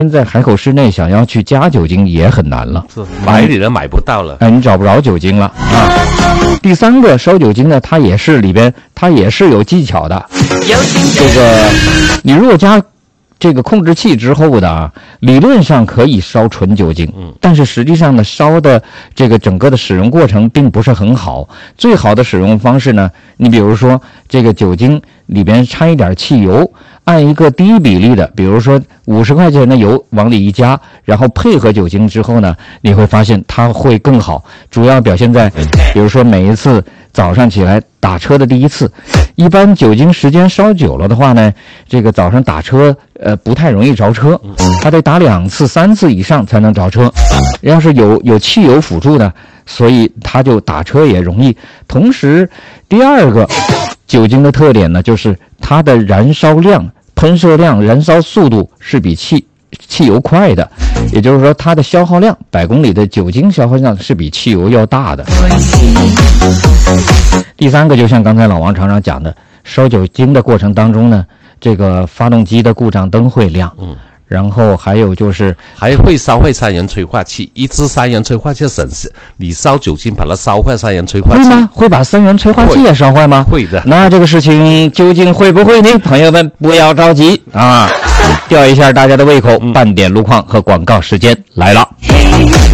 现在海口市内想要去加酒精也很难了， 是买你人买不到了， 你找不着酒精了啊。第三个烧酒精呢，它也是有技巧的。这个你如果加这个控制器之后的啊，理论上可以烧纯酒精，但是实际上呢，烧的这个整个的使用过程并不是很好。最好的使用方式呢，你比如说这个酒精里边掺一点汽油，按一个低比例的，比如说50块钱的油往里一加，然后配合酒精之后呢，你会发现它会更好。主要表现在，比如说每一次早上起来打车的第一次，一般酒精时间烧久了的话呢，这个早上打车不太容易着车，他得打2次、3次以上才能着车。要是有汽油辅助呢，所以他就打车也容易。同时，第二个酒精的特点呢，就是它的燃烧量、喷射量、燃烧速度是比汽油快的，也就是说它的消耗量，100公里的酒精消耗量是比汽油要大的。第三个，就像刚才老王常常讲的，烧酒精的过程当中呢，这个发动机的故障灯会亮，然后还有就是还会烧坏三元催化器，一支三元催化器省事，你烧酒精把它烧坏三元催化器， 会吗？会把三元催化器也烧坏吗？ 会的。 那这个事情究竟会不会呢？朋友们不要着急啊，吊一下大家的胃口。半点路况和广告时间来了。